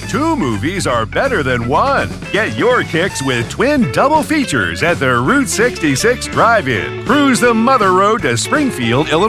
Two movies are better than one. Get your kicks with twin double features at the Route 66 Drive-In. Cruise the Mother Road to Springfield, Illinois.